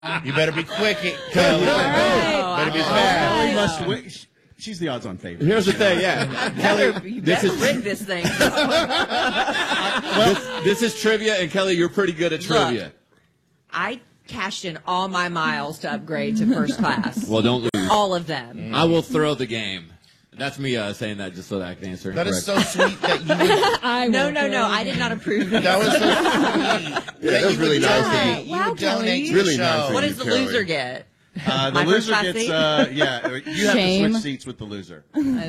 You better be quick, Kelly. Better be fast. Kelly must win. She's the odds-on favorite. Here's the thing, Kelly, You better rig this thing. this is trivia, and Kelly, you're pretty good at trivia. Look, I cashed in all my miles to upgrade to first class. Well, don't lose. All of them. I will throw the game. That's me saying that just so that I can answer. That is so sweet that you would. No. I did not approve this. That was so sweet. Yeah, that was really nice of you. You would donate to Really the nice show. of What you, does the Kelly. loser get? The My loser first gets, class seat? you have Shame. to switch seats with the loser.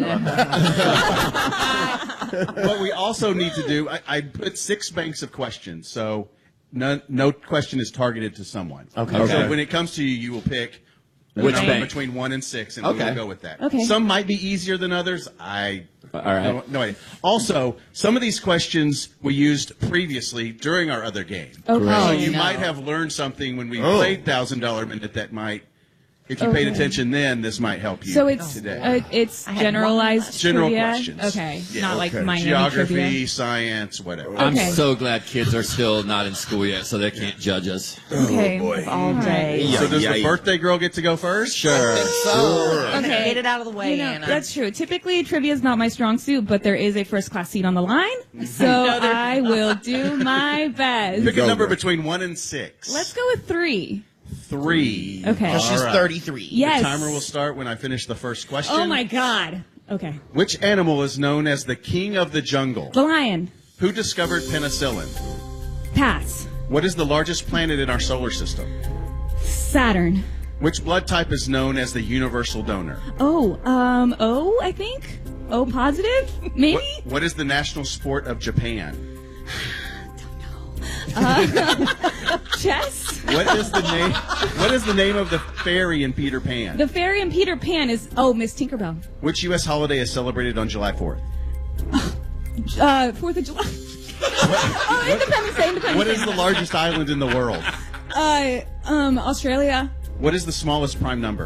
What we also need to do, I put 6 banks of questions, so no question is targeted to someone. Okay. So when it comes to you, you will pick Which number bank? between 1 and 6, and Okay. we'll go with that. Okay. Some might be easier than others. All right. No idea. Also, some of these questions we used previously during our other game. Okay. So Oh, you no. might have learned something when we played $1,000 Minute that might, if you paid attention then, this might help you So it's today. It's I had generalized General trivia? questions. Okay, Yeah. not like Okay. Miami Geography, trivia. science, whatever. I'm Okay. so glad kids are still not in school yet, so they can't judge us. Okay. All day. So does Yeah, the yeah. birthday girl get to go first? Sure. Okay. Get it out of the way, You know, Anna. that's true. Typically, trivia is not my strong suit, but there is a first-class seat on the line, so I will do my best. Pick a Go, number girl. between 1 and 6. Let's go with 3. 3. Okay. She's All right. 33. Yes. The timer will start when I finish the first question. Oh my God. Okay. Which animal is known as the king of the jungle? The lion. Who discovered penicillin? Pass. What is the largest planet in our solar system? Saturn. Which blood type is known as the universal donor? O, I think. O positive? Maybe? What is the national sport of Japan? Chess? What is the name? What is the name of the fairy in Peter Pan? The fairy in Peter Pan is, Miss Tinkerbell. Which U.S. holiday is celebrated on July 4th? 4th of July. Independence Day, Independence What Day. is the largest island in the world? Australia. What is the smallest prime number?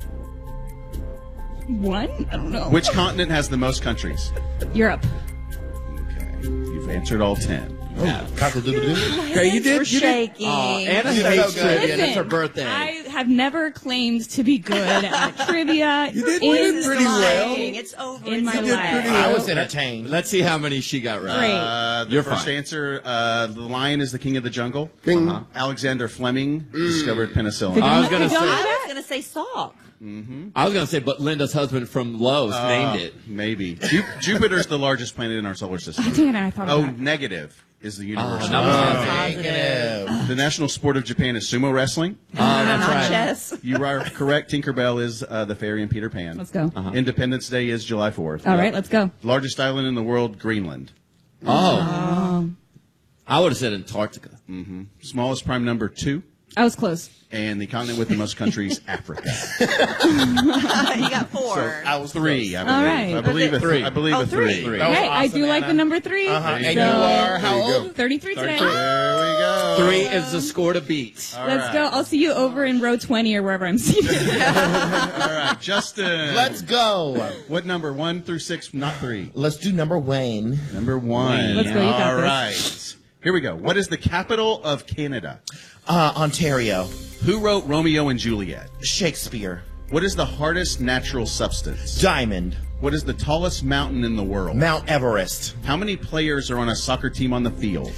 1? I don't know. Which continent has the most countries? Europe. Okay, you've answered all 10. Cock-a-doodle-doo. Okay, you did. We're shaking. Anna You did hates so good. trivia. and It's her Listen, birthday. I have never claimed to be good at trivia You did in pretty well. It's over. In It's my over. life. pretty I well. was entertained. Let's see how many she got right. Great. The You're first fine. answer, the lion is the king of the jungle. Ding. Alexander Fleming discovered penicillin. I was gonna Did y'all know say. I that? was going to say Salk. I was gonna say, but Linda's husband from Lowe's named it. Maybe. Jupiter's the largest planet in our solar system. Dang it, I thought Oh, of that. negative is the universe. Negative. The national sport of Japan is sumo wrestling. That's Not right. chess. You are correct. Tinkerbell is the fairy in Peter Pan. Let's go. Independence Day is July 4th. All right, let's go. Largest island in the world, Greenland. Oh. I would have said Antarctica. Smallest prime number, 2. I was close. And the continent with the most countries, Africa. You got 4. I was 3. I believe. All right. I believe a 3. I believe Oh, a 3. three. That was Hey, I awesome, do like Anna. the number 3. And So, you are how old? 33 today. There we go. 3 is the score to beat. All Let's right. go. I'll see you over in row 20 or wherever I'm seated. All right, Justin. Let's go. What number? 1 through 6, not 3. Let's do number Wayne. Number 1. Let's go, you got All this. right. Here we go. What is the capital of Canada? Ontario. Who wrote Romeo and Juliet? Shakespeare. What is the hardest natural substance? Diamond. What is the tallest mountain in the world? Mount Everest. How many players are on a soccer team on the field?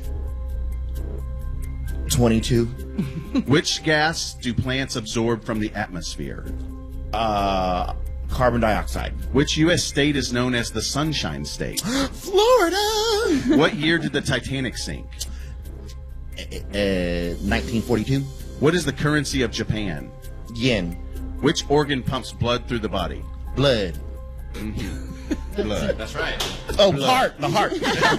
22. Which gas do plants absorb from the atmosphere? Carbon dioxide. Which U.S. state is known as the Sunshine State? Florida. What year did the Titanic sink? 1942. What is the currency of Japan? Yen. Which organ pumps blood through the body? Blood. Blood. That's right. Oh, heart. The heart.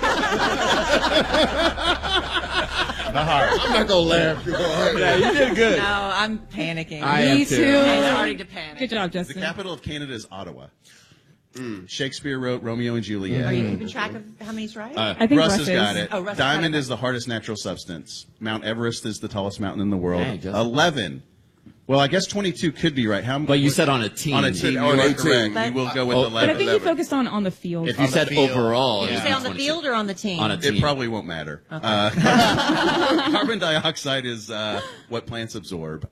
The heart. I'm not gonna laugh. Yeah, you did good. No, I'm panicking. I am Me too. too. I'm starting to panic. Good job, The Justin. capital of Canada is Ottawa. Shakespeare wrote Romeo and Juliet. Are you keeping track of how many's right? I think Russ Russ has is. got it. Oh, Russ Diamond got it. is the hardest natural substance. Mount Everest is the tallest mountain in the world. Dang, Justin. 11. Well, I guess 22 could be right. But you said on a team. On a team, On you a are team. correct. But- You will go with Oh, But I 11. think you focused on the field. If you On the said field. overall, Yeah. it You would say be on the 22. field or on the team? On a team. It probably won't matter. Carbon dioxide is what plants absorb.